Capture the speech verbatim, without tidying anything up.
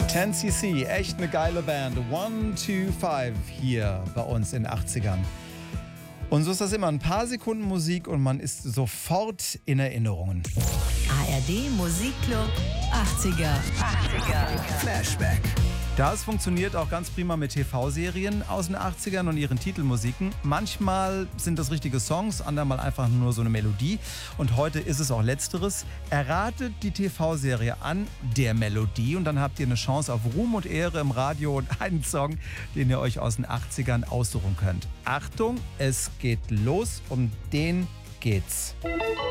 ten C C, echt eine geile Band. one two five hier bei uns in den achtzigern. Und so ist das immer, ein paar Sekunden Musik und man ist sofort in Erinnerungen. A R D Musikclub achtziger. achtziger. Flashback. Das funktioniert auch ganz prima mit T V-Serien aus den achtzigern und ihren Titelmusiken. Manchmal sind das richtige Songs, andermal einfach nur so eine Melodie. Und heute ist es auch Letzteres. Erratet die T V-Serie an der Melodie und dann habt ihr eine Chance auf Ruhm und Ehre im Radio und einen Song, den ihr euch aus den achtzigern aussuchen könnt. Achtung, es geht los, um den geht's.